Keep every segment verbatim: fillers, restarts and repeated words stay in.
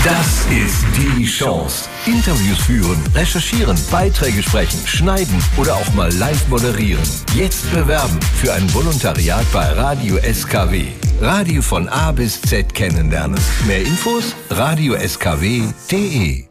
Das ist die Chance. Interviews führen, recherchieren, Beiträge sprechen, schneiden oder auch mal live moderieren. Jetzt bewerben für ein Volontariat bei Radio S K W. Radio von A bis Z kennenlernen. Mehr Infos radio s k w punkt d e.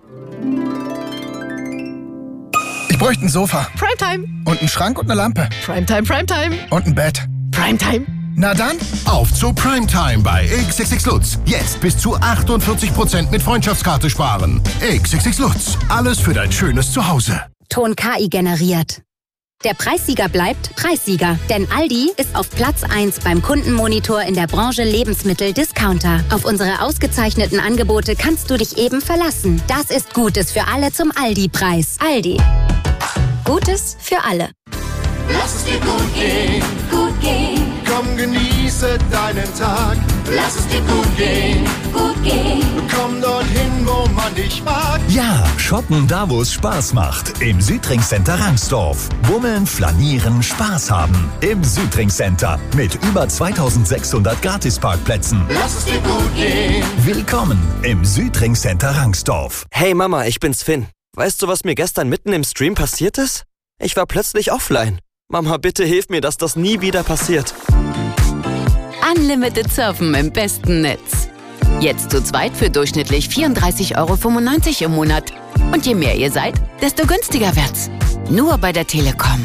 Ich bräuchte ein Sofa. Primetime. Und einen Schrank und eine Lampe. Primetime, Primetime. Und ein Bett. Primetime. Na dann, auf zu Primetime bei X X X Lutz. Jetzt bis zu achtundvierzig Prozent mit Freundschaftskarte sparen. X X X Lutz. Alles für dein schönes Zuhause. Ton K I generiert. Der Preissieger bleibt Preissieger, denn Aldi ist auf Platz eins beim Kundenmonitor in der Branche Lebensmittel-Discounter. Auf unsere ausgezeichneten Angebote kannst du dich eben verlassen. Das ist Gutes für alle zum Aldi-Preis. Aldi. Gutes für alle. Lass es dir gut gehen, gut gehen. Komm, genieße deinen Tag. Lass es dir gut gehen, gut gehen. Komm dorthin, wo man dich mag. Ja, shoppen da, wo es Spaß macht. Im Südring Center Rangsdorf. Bummeln, flanieren, Spaß haben. Im Südring Center mit über zweitausendsechshundert Gratisparkplätzen. Lass es dir gut gehen. Willkommen im Südring Center Rangsdorf. Hey Mama, ich bin's Finn. Weißt du, was mir gestern mitten im Stream passiert ist? Ich war plötzlich offline. Mama, bitte hilf mir, dass das nie wieder passiert. Unlimited Surfen im besten Netz. Jetzt zu zweit für durchschnittlich vierunddreißig Euro fünfundneunzig im Monat. Und je mehr ihr seid, desto günstiger wird's. Nur bei der Telekom.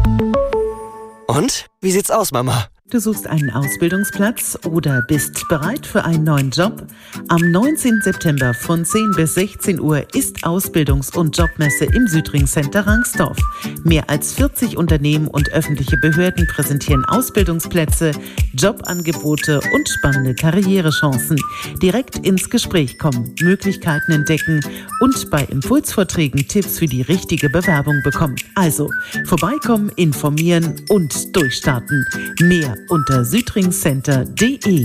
Und? Wie sieht's aus, Mama? Du suchst einen Ausbildungsplatz oder bist bereit für einen neuen Job? Am neunzehnten September von zehn bis sechzehn Uhr ist Ausbildungs- und Jobmesse im Südring Center Rangsdorf. Mehr als vierzig Unternehmen und öffentliche Behörden präsentieren Ausbildungsplätze, Jobangebote und spannende Karrierechancen. Direkt ins Gespräch kommen, Möglichkeiten entdecken und bei Impulsvorträgen Tipps für die richtige Bewerbung bekommen. Also vorbeikommen, informieren und durchstarten. Mehr unter südringcenter punkt de. Die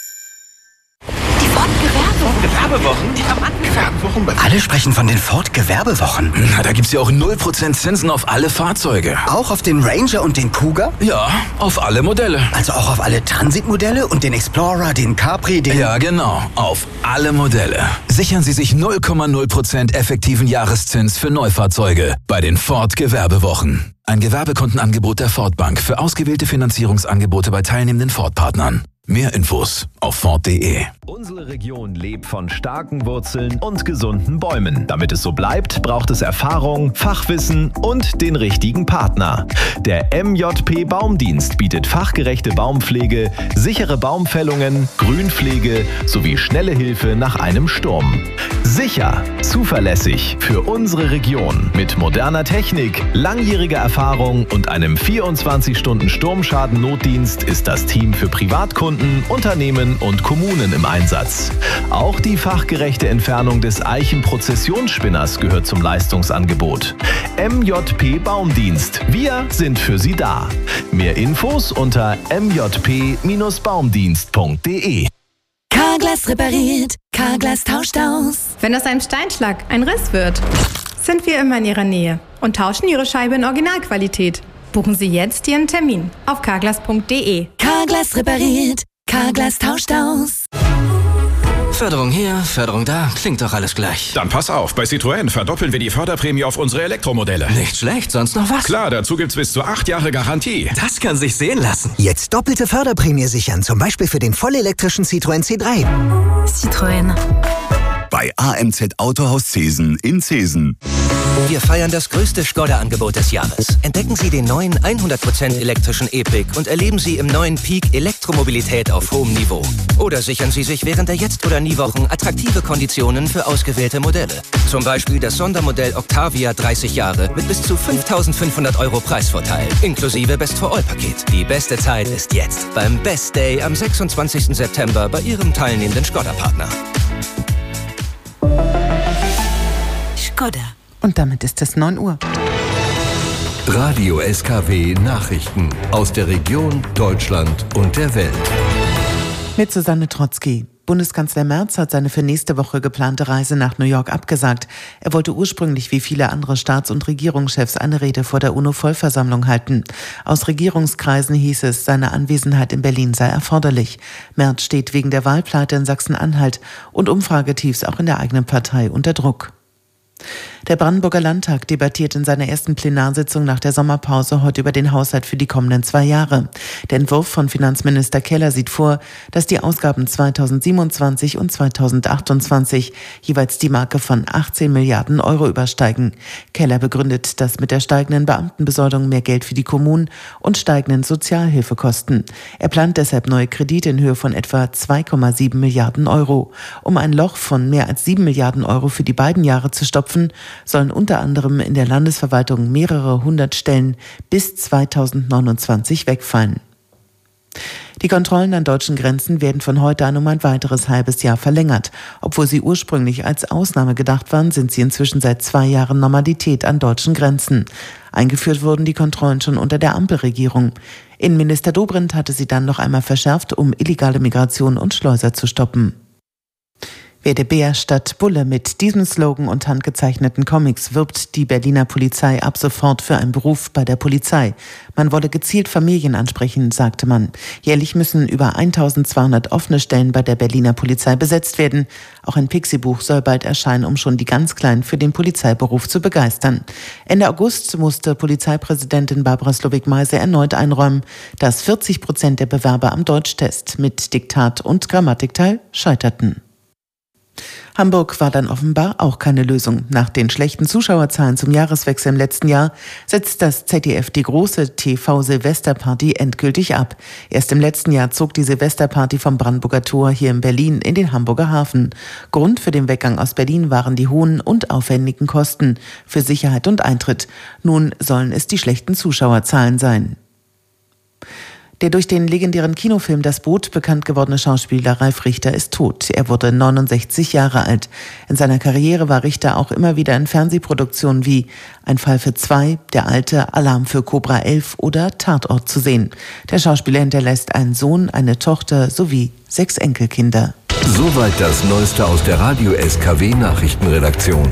Ford-Gewerbewochen, die am Gewerbewochen. Alle sprechen von den Ford-Gewerbewochen. Na, da gibt's ja auch null Prozent Zinsen auf alle Fahrzeuge. Auch auf den Ranger und den Kuga? Ja, auf alle Modelle. Also auch auf alle Transit-Modelle und den Explorer, den Capri, den... Ja, genau, auf alle Modelle. Sichern Sie sich null Komma null Prozent effektiven Jahreszins für Neufahrzeuge bei den Ford-Gewerbewochen. Ein Gewerbekontenangebot der Ford Bank für ausgewählte Finanzierungsangebote bei teilnehmenden Ford-Partnern. Mehr Infos auf Ford punkt de. Unsere Region lebt von starken Wurzeln und gesunden Bäumen. Damit es so bleibt, braucht es Erfahrung, Fachwissen und den richtigen Partner. Der M J P Baumdienst bietet fachgerechte Baumpflege, sichere Baumfällungen, Grünpflege sowie schnelle Hilfe nach einem Sturm. Sicher, zuverlässig für unsere Region mit moderner Technik, langjähriger Erfahrung und einem vierundzwanzig Stunden Sturmschaden-Notdienst ist das Team für Privatkunden, Unternehmen und Kommunen im Einsatz. Auch die fachgerechte Entfernung des Eichenprozessionsspinners gehört zum Leistungsangebot. M J P Baumdienst. Wir sind für Sie da. Mehr Infos unter m j p baumdienst punkt de. Carglass repariert, Carglass tauscht aus. Wenn aus einem Steinschlag ein Riss wird, sind wir immer in Ihrer Nähe und tauschen Ihre Scheibe in Originalqualität. Buchen Sie jetzt Ihren Termin auf carglass punkt de. Carglass repariert, Carglass tauscht aus. Förderung hier, Förderung da, klingt doch alles gleich. Dann pass auf, bei Citroën verdoppeln wir die Förderprämie auf unsere Elektromodelle. Nicht schlecht, sonst noch was? Klar, dazu gibt's bis zu acht Jahre Garantie. Das kann sich sehen lassen. Jetzt doppelte Förderprämie sichern, zum Beispiel für den vollelektrischen Citroën C drei. Citroën. Bei A M Z Autohaus Zesen in Zesen. Wir feiern das größte Skoda-Angebot des Jahres. Entdecken Sie den neuen hundert Prozent elektrischen E-Pick und erleben Sie im neuen Peak Elektromobilität auf hohem Niveau. Oder sichern Sie sich während der Jetzt- oder Nie-Wochen attraktive Konditionen für ausgewählte Modelle. Zum Beispiel das Sondermodell Octavia dreißig Jahre mit bis zu fünftausendfünfhundert Euro Preisvorteil, inklusive Best-for-All-Paket. Die beste Zeit ist jetzt beim Best Day am sechsundzwanzigsten September bei Ihrem teilnehmenden Skoda-Partner. Skoda. Und damit ist es neun Uhr. Radio S K W Nachrichten aus der Region, Deutschland und der Welt. Mit Susanne Trotzki. Bundeskanzler Merz hat seine für nächste Woche geplante Reise nach New York abgesagt. Er wollte ursprünglich wie viele andere Staats- und Regierungschefs eine Rede vor der UNO-Vollversammlung halten. Aus Regierungskreisen hieß es, seine Anwesenheit in Berlin sei erforderlich. Merz steht wegen der Wahlpleite in Sachsen-Anhalt und Umfragetiefs auch in der eigenen Partei unter Druck. Der Brandenburger Landtag debattiert in seiner ersten Plenarsitzung nach der Sommerpause heute über den Haushalt für die kommenden zwei Jahre. Der Entwurf von Finanzminister Keller sieht vor, dass die Ausgaben zweitausendsiebenundzwanzig und zweitausendachtundzwanzig jeweils die Marke von achtzehn Milliarden Euro übersteigen. Keller begründet das mit der steigenden Beamtenbesoldung, mehr Geld für die Kommunen und steigenden Sozialhilfekosten. Er plant deshalb neue Kredite in Höhe von etwa zwei Komma sieben Milliarden Euro. Um ein Loch von mehr als sieben Milliarden Euro für die beiden Jahre zu stopfen, sollen unter anderem in der Landesverwaltung mehrere hundert Stellen bis zweitausendneunundzwanzig wegfallen. Die Kontrollen an deutschen Grenzen werden von heute an um ein weiteres halbes Jahr verlängert. Obwohl sie ursprünglich als Ausnahme gedacht waren, sind sie inzwischen seit zwei Jahren Normalität an deutschen Grenzen. Eingeführt wurden die Kontrollen schon unter der Ampelregierung. Innenminister Dobrindt hatte sie dann noch einmal verschärft, um illegale Migration und Schleuser zu stoppen. Werde Bär statt Bulle. Mit diesem Slogan und handgezeichneten Comics wirbt die Berliner Polizei ab sofort für einen Beruf bei der Polizei. Man wolle gezielt Familien ansprechen, sagte man. Jährlich müssen über eintausendzweihundert offene Stellen bei der Berliner Polizei besetzt werden. Auch ein Pixie-Buch soll bald erscheinen, um schon die ganz Kleinen für den Polizeiberuf zu begeistern. Ende August musste Polizeipräsidentin Barbara Slowik-Meise erneut einräumen, dass vierzig Prozent der Bewerber am Deutschtest mit Diktat und Grammatikteil scheiterten. Hamburg war dann offenbar auch keine Lösung. Nach den schlechten Zuschauerzahlen zum Jahreswechsel im letzten Jahr setzt das Z D F die große T V-Silvesterparty endgültig ab. Erst im letzten Jahr zog die Silvesterparty vom Brandenburger Tor hier in Berlin in den Hamburger Hafen. Grund für den Weggang aus Berlin waren die hohen und aufwendigen Kosten für Sicherheit und Eintritt. Nun sollen es die schlechten Zuschauerzahlen sein. Der durch den legendären Kinofilm Das Boot bekannt gewordene Schauspieler Ralf Richter ist tot. Er wurde neunundsechzig Jahre alt. In seiner Karriere war Richter auch immer wieder in Fernsehproduktionen wie Ein Fall für zwei, Der Alte, Alarm für Cobra elf oder Tatort zu sehen. Der Schauspieler hinterlässt einen Sohn, eine Tochter sowie sechs Enkelkinder. Soweit das Neueste aus der Radio S K W Nachrichtenredaktion.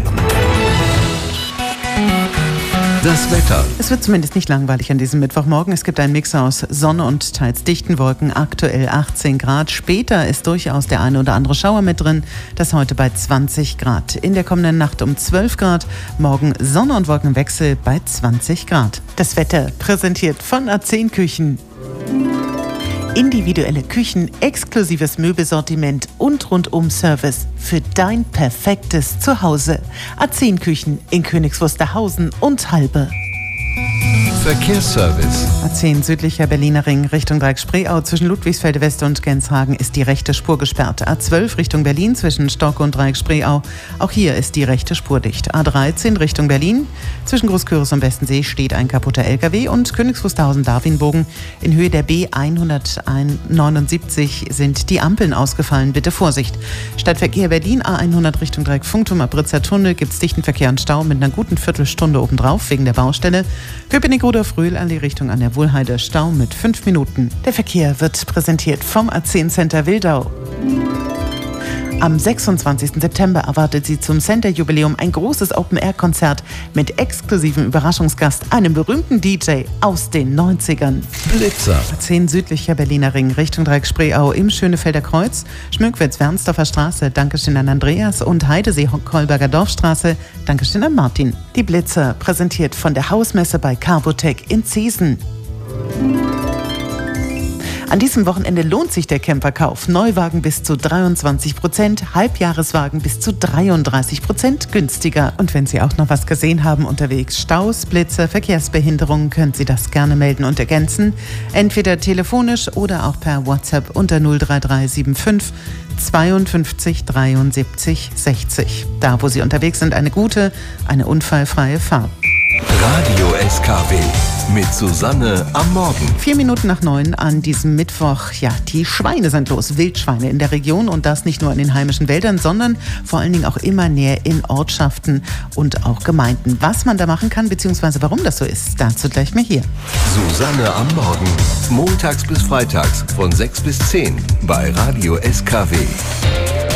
Das Wetter. Es wird zumindest nicht langweilig an diesem Mittwochmorgen. Es gibt einen Mix aus Sonne und teils dichten Wolken. Aktuell achtzehn Grad. Später ist durchaus der eine oder andere Schauer mit drin. Das heute bei zwanzig Grad. In der kommenden Nacht um zwölf Grad. Morgen Sonne und Wolkenwechsel bei zwanzig Grad. Das Wetter präsentiert von A zehn Küchen. Individuelle Küchen, exklusives Möbelsortiment und Rundum-Service für dein perfektes Zuhause. A zehn Küchen in Königs Wusterhausen und Halbe. Verkehrsservice. A zehn südlicher Berliner Ring Richtung Dreieck-Spreeau. Zwischen Ludwigsfelde West und Genshagen ist die rechte Spur gesperrt. A zwölf Richtung Berlin zwischen Stocke und Dreieck-Spreeau. Auch hier ist die rechte Spur dicht. A dreizehn Richtung Berlin. Zwischen Großküritz und Westensee steht ein kaputter L K W und Königs Wusterhausen-Darwinbogen. In Höhe der B hundertneunundsiebzig sind die Ampeln ausgefallen. Bitte Vorsicht. Stadtverkehr Berlin A hundert Richtung Dreieck-Funkturm. Abritzer Tunnel gibt es dichten Verkehr und Stau mit einer guten Viertelstunde obendrauf wegen der Baustelle. Köpenick-Rudolf-Röhl-Allee Richtung an der Wohlheide Stau mit fünf Minuten. Der Verkehr wird präsentiert vom A zehn Center Wildau. Am sechsundzwanzigsten September erwartet Sie zum Center-Jubiläum ein großes Open-Air-Konzert mit exklusivem Überraschungsgast, einem berühmten D J aus den neunzigern. Blitzer. zehn südlicher Berliner Ring Richtung Dreieck-Spreeau im Schönefelder Kreuz, Schmückwitz-Wernsdorfer Straße, Dankeschön an Andreas und Heidesee-Kolberger Dorfstraße, Dankeschön an Martin. Die Blitzer präsentiert von der Hausmesse bei Carbotec in Ziesen. An diesem Wochenende lohnt sich der Camperkauf. Neuwagen bis zu dreiundzwanzig Prozent, Halbjahreswagen bis zu dreiunddreißig Prozent günstiger. Und wenn Sie auch noch was gesehen haben unterwegs, Staus, Blitze, Verkehrsbehinderungen, können Sie das gerne melden und ergänzen. Entweder telefonisch oder auch per WhatsApp unter null drei drei sieben fünf zweiundfünfzig dreiundsiebzig sechzig. Da, wo Sie unterwegs sind, eine gute, eine unfallfreie Fahrt. Radio S K W mit Susanne am Morgen. Vier Minuten nach neun an diesem Mittwoch. Ja, die Schweine sind los, Wildschweine in der Region und das nicht nur in den heimischen Wäldern, sondern vor allen Dingen auch immer näher in Ortschaften und auch Gemeinden. Was man da machen kann, beziehungsweise warum das so ist, dazu gleich mehr hier. Susanne am Morgen, montags bis freitags von sechs bis zehn bei Radio S K W.